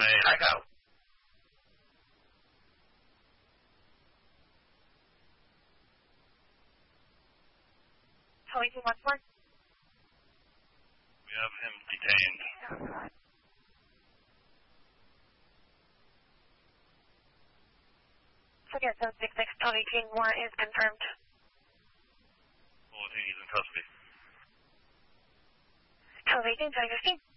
May I go? Anything once more? We have him detained. Forget 766, Tony King 1 is confirmed. Well, I think he's in custody. Tony King, Tiger King.